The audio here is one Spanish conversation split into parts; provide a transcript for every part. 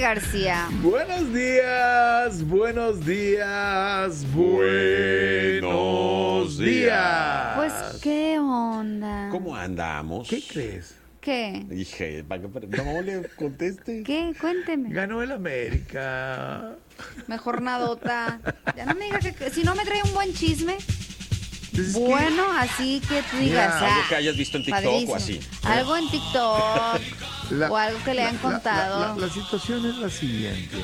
García. Buenos días, buenos días, buenos días. Pues, ¿qué onda? ¿Cómo andamos? ¿Qué crees? ¿Qué? Dije, no le conteste. ¿Qué? Cuénteme. Ganó el América. Mejor nadota. Ya no me digas que si no me trae un buen chisme. Pues Bueno, así que tú digas. Mira, algo que hayas visto en TikTok padrísimo. o así. Algo en TikTok o algo que le han contado. La situación es la siguiente.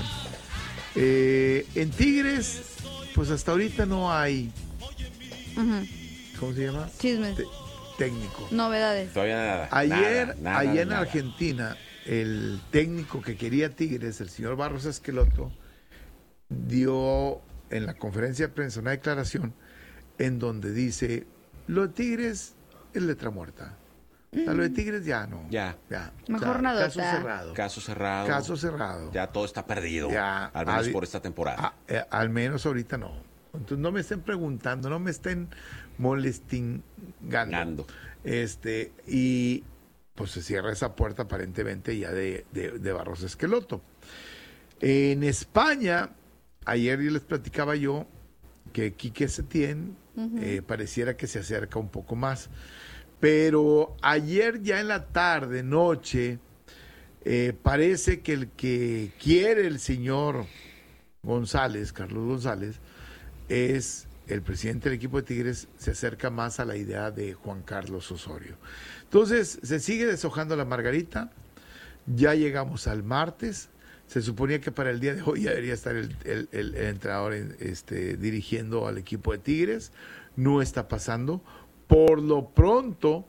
En Tigres, pues hasta ahorita no hay, ¿cómo se llama? Chismes. Técnico. Novedades. Todavía nada. Ayer en nada. Argentina, el técnico que quería Tigres, el señor Barros Esqueloto, dio en la conferencia de prensa una declaración en donde dice, lo de Tigres es letra muerta. O sea, lo de Tigres ya no. Ya. Mejor O sea, nadota. Caso cerrado. Caso cerrado. Ya todo está perdido. Ya. Al menos por esta temporada. Al menos ahorita no. Entonces no me estén preguntando, no me estén molestingando. Y pues se cierra esa puerta aparentemente ya de Barros Esqueloto. En España, ayer yo les platicaba yo que Quique Setién pareciera que se acerca un poco más. Pero ayer ya en la tarde, noche, parece que el que quiere el señor González, Carlos González, es el presidente del equipo de Tigres, se acerca más a la idea de Juan Carlos Osorio. Entonces, se sigue deshojando la margarita, ya llegamos al martes, se suponía que para el día de hoy ya debería estar el entrenador dirigiendo al equipo de Tigres, no está pasando. Por lo pronto,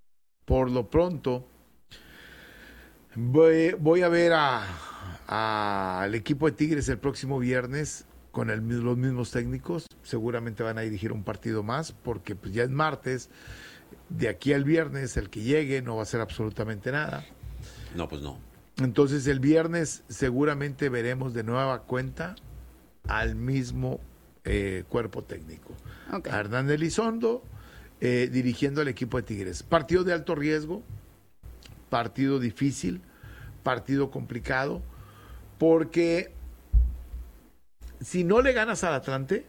voy a ver al equipo de Tigres el próximo viernes con los mismos técnicos. Seguramente van a dirigir un partido más, porque pues ya es martes. De aquí al viernes, el que llegue no va a hacer absolutamente nada. No, pues no. Entonces el viernes seguramente veremos de nueva cuenta al mismo cuerpo técnico. Okay. A Hernán Elizondo, dirigiendo al equipo de Tigres. Partido de alto riesgo, partido difícil, partido complicado, porque si no le ganas al Atlante,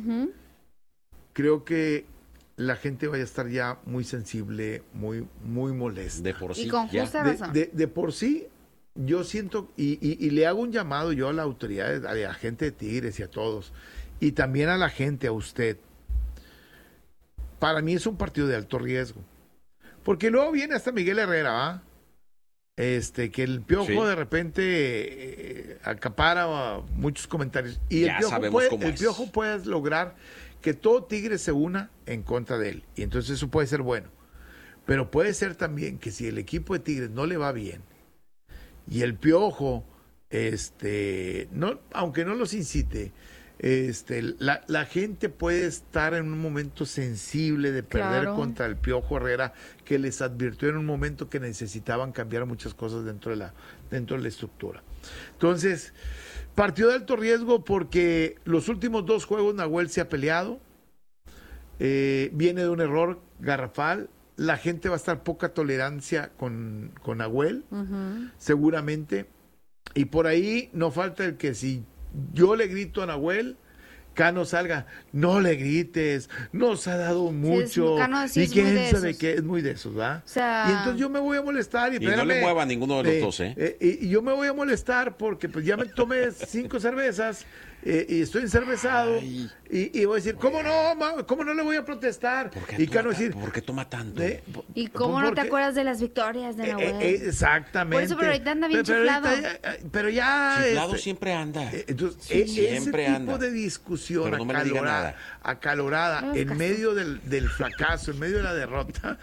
creo que la gente vaya a estar ya muy sensible, muy molesta. De por sí. Y con justa razón. De por sí, yo siento, y le hago un llamado yo a la autoridad, a la gente de Tigres y a todos, y también a la gente, a usted. Para mí es un partido de alto riesgo. Porque luego viene hasta Miguel Herrera, ¿va? Que el Piojo de repente acapara muchos comentarios. Y ya el Piojo puede lograr que todo Tigre se una en contra de él. Y entonces eso puede ser bueno. Pero puede ser también que si el equipo de Tigres no le va bien y el Piojo, no, aunque no los incite, la gente puede estar en un momento sensible de perder contra el Piojo Herrera, que les advirtió en un momento que necesitaban cambiar muchas cosas dentro de la estructura. Entonces, partido de alto riesgo porque los últimos 2 juegos Nahuel se ha peleado, viene de un error garrafal, la gente va a estar poca tolerancia con Nahuel, seguramente, y por ahí no falta el que si yo le grito a Nahuel, Cano salga, no le grites, nos ha dado mucho, y quién sabe qué, es muy de esos, ¿verdad? O sea, y entonces yo me voy a molestar, y no le mueva a ninguno de los dos, y yo me voy a molestar porque pues ya me tomé 5 cervezas, y estoy encervezado, y voy a decir, ¿cómo no le voy a protestar? Y Cano decir, ¿por qué toma tanto? ¿Y cómo no te acuerdas de las victorias de Nahuel? Exactamente. Por eso, pero ahorita anda bien chiflado. Pero ya... Chiflado siempre anda. Entonces, siempre ese anda. tipo de discusión Pero no me diga nada. acalorada, en medio del fracaso, en medio de la derrota...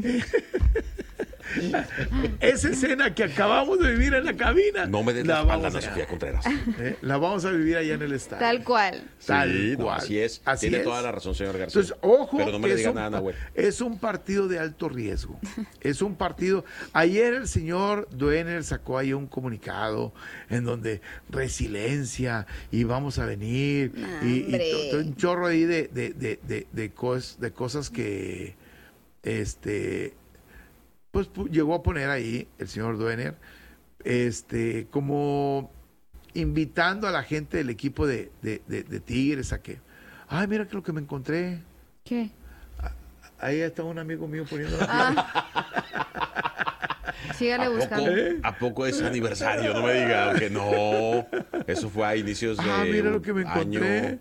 Esa escena que acabamos de vivir en la cabina. No me des la espalda, Ana Sofía Contreras. La vamos a vivir allá en el estadio. Tal cual. Así es. Tiene toda la razón, señor García. Entonces, ojo, pero no me le diga nada, güey. Es un partido de alto riesgo. Es un partido. Ayer el señor Duener sacó ahí un comunicado en donde resiliencia y vamos a venir y todo un chorro ahí de cosas que pues llegó a poner ahí el señor Duener, como invitando a la gente del equipo de Tigres a que, ay, mira que lo que me encontré. ¿Qué? Ahí está un amigo mío poniendo Sígale buscando. ¿A poco es aniversario? No me diga que no. Eso fue a inicios de mira lo que me encontré.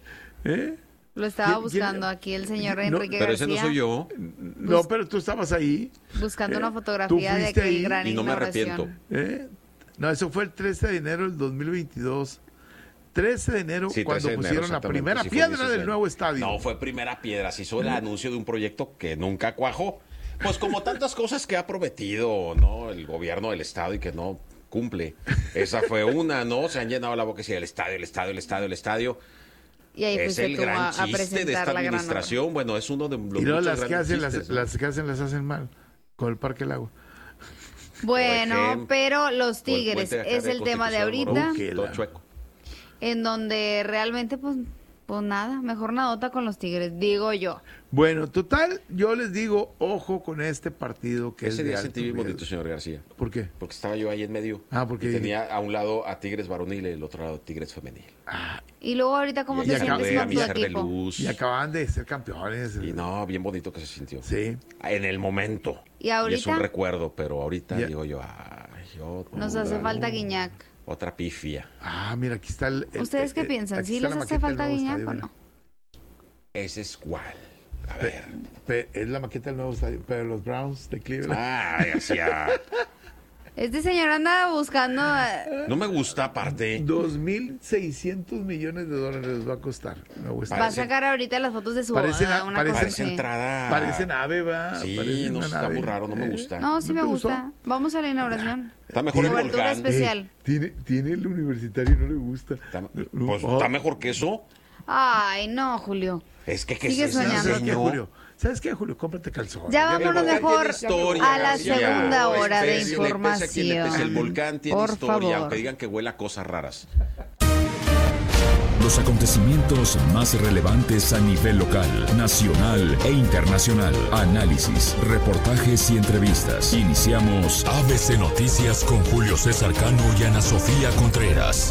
Lo estaba buscando aquí el señor Enrique pero García. ese no soy yo. No, pero tú estabas ahí. Buscando una fotografía de fuiste aquel ahí gran y no me inauguración. arrepiento. No, eso fue el 13 de enero del 2022. 13 de enero, Sí, 13 cuando de enero, pusieron la exactamente, primera sí fue piedra inicios del de- nuevo estadio. No, fue primera piedra. Se hizo el anuncio de un proyecto que nunca cuajó. Pues como tantas cosas que ha prometido, ¿no? El gobierno del estado y que no cumple. Esa fue una, ¿no? Se han llenado la boca y decía el estadio, el estadio, el estadio, el estadio. Y ahí Es fuiste el tú gran a chiste de presentar esta la gran obra. administración. Bueno, es uno de los Y luego muchos las que grandes hacen, chistes, ¿no? las que hacen las hacen mal. Con el Parque del Agua. Bueno, ejemplo, pero los o el Tigres puente acá es de el tema de Constitución, ahorita, Morón. Todo chueco. en donde realmente, pues nada, mejor nadota con los Tigres, digo yo. Bueno, total, yo les digo, ojo con este partido que Ese es de día alto sentí bien riesgo. bonito, señor García. ¿Por qué? Porque estaba yo ahí en medio. Porque y tenía a un lado a Tigres varonil y el otro lado Tigres femenil. Y luego ahorita, ¿cómo Y te ahí sientes acabé a con mi tu ser de equipo? luz. Y acaban de ser campeones. Y no, bien bonito que se sintió. Sí. En el momento. ¿Y ahorita? es un recuerdo, pero ahorita Ya. digo yo, ay, Nos hace falta Guiñac. otra pifia. Mira, aquí está el... ¿Ustedes qué piensan? aquí ¿Sí está les la hace maqueta del falta nuevo Guiñac estadio, o mira. no? ¿Ese es cuál? A ver. Es la maqueta del nuevo estadio, pero los Browns de Cleveland. Ay, García. Este señor anda buscando... No me gusta, aparte. 2.600 millones de dólares les va a costar. Nuevo Va a estadio. sacar ahorita las fotos de su Parece boda, la- una parece- cosa Parece así. entrada. Parece nave, va. Sí, Parece no, una está nave. muy raro, no me gusta. No, sí ¿No me te gusta. gustó? Vamos a la inauguración. Está mejor el Cobertura volcán. especial. Tiene el universitario y no le gusta. Pues está mejor que eso. Ay, no, Julio. Es que, ¿qué Sigue es eso, soñando. ¿Sabes qué, señor? Julio? ¿Sabes qué, Julio? Cómprate calzones. Ya vámonos El volcán mejor tiene historia, a la García. segunda hora de Pese a quien le pese, el información. volcán tiene Por historia, favor. aunque digan que huele a cosas raras. Los acontecimientos más relevantes a nivel local, nacional e internacional. Análisis, reportajes y entrevistas. Iniciamos ABC Noticias con Julio César Cano y Ana Sofía Contreras.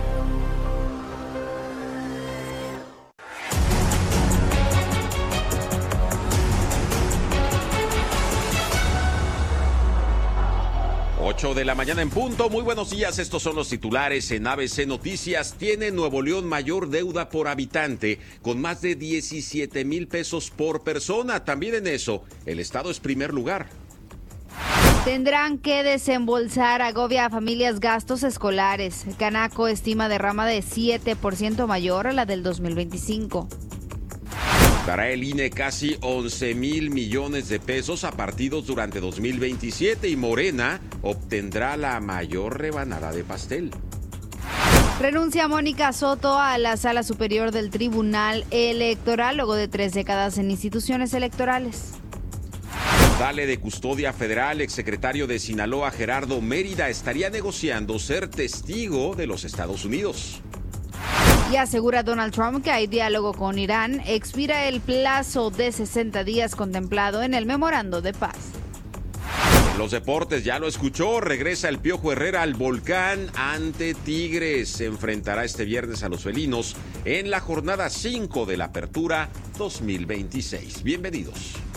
Ocho de la mañana en punto. Muy buenos días. Estos son los titulares en ABC Noticias. Tiene Nuevo León mayor deuda por habitante, con más de 17,000 pesos por persona. También en eso, el estado es primer lugar. Tendrán que desembolsar agobia a familias gastos escolares. Canaco estima derrama de 7% mayor a la del 2025. Dará el INE casi 11,000 millones de pesos a partidos durante 2027 y Morena obtendrá la mayor rebanada de pastel. Renuncia Mónica Soto a la Sala Superior del Tribunal Electoral luego de 3 décadas en instituciones electorales. Sale de custodia federal, exsecretario de Sinaloa Gerardo Mérida estaría negociando ser testigo de los Estados Unidos. Y asegura Donald Trump que hay diálogo con Irán. Expira el plazo de 60 días contemplado en el memorando de paz. En los deportes, ya lo escuchó, regresa el Piojo Herrera al Volcán ante Tigres. Se enfrentará este viernes a los felinos en la jornada 5 de la Apertura 2026. Bienvenidos.